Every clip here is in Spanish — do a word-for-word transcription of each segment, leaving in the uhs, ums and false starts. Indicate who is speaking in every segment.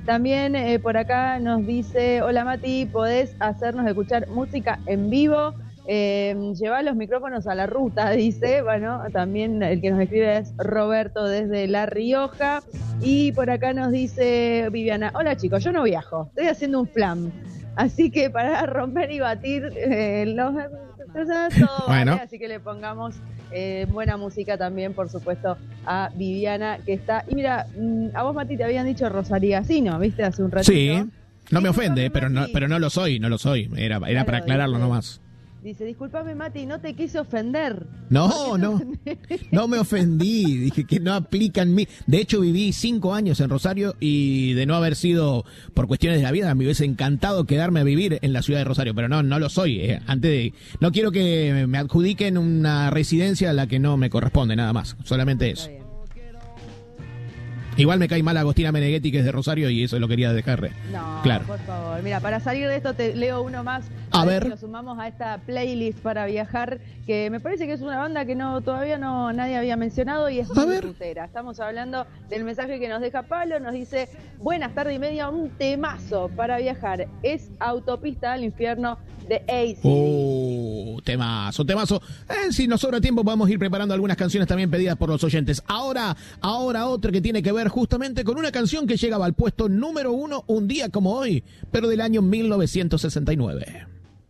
Speaker 1: También eh, por acá nos dice, hola Mati, ¿podés hacernos escuchar música en vivo? Eh, llevar los micrófonos a la ruta, dice. Bueno, también el que nos escribe es Roberto desde La Rioja. Y por acá nos dice Viviana, hola chicos, yo no viajo, estoy haciendo un flam. Así que para romper y batir eh, los... todo
Speaker 2: bueno.
Speaker 1: Vale, así que le pongamos eh, buena música también, por supuesto, a Viviana, que está... Y mira, a vos, Mati, te habían dicho Rosariacino, ¿viste? Hace un ratito.
Speaker 2: Sí, no me ofende, pero no, pero no lo soy, no lo soy. Era, era
Speaker 1: claro,
Speaker 2: para aclararlo
Speaker 1: dice,
Speaker 2: nomás.
Speaker 1: Dice, disculpame, Mati, no te quise ofender.
Speaker 2: No, no, no me ofendí, dije que no aplica en mí. De hecho, viví cinco años en Rosario y de no haber sido por cuestiones de la vida, me hubiese encantado quedarme a vivir en la ciudad de Rosario, pero no, no lo soy. Eh, antes de, no quiero que me adjudiquen una residencia a la que no me corresponde, nada más, solamente eso. Igual me cae mal Agostina Meneghetti, que es de Rosario, y eso lo quería dejar
Speaker 1: no,
Speaker 2: claro.
Speaker 1: Por favor. Mira, para salir de esto te leo uno más.
Speaker 2: A, a ver.
Speaker 1: ver si lo sumamos a esta playlist para viajar, que me parece que es una banda que no todavía no nadie había mencionado y es muy rutera. Estamos hablando del mensaje que nos deja Pablo, nos dice, buenas tardes y media, un temazo para viajar. Es Autopista al Infierno de A C D C.
Speaker 2: Uh, temazo, temazo. Eh, si nos sobra tiempo podemos ir preparando algunas canciones también pedidas por los oyentes. Ahora, ahora otra que tiene que ver justamente con una canción que llegaba al puesto número uno un día como hoy, pero del año mil novecientos sesenta y nueve.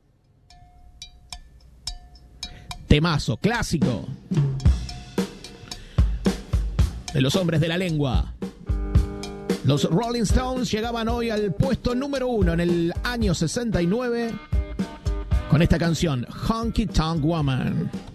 Speaker 2: Temazo, clásico. De los hombres de la lengua. Los Rolling Stones llegaban hoy al puesto número uno en el año sesenta y nueve con esta canción, Honky Tonk Woman.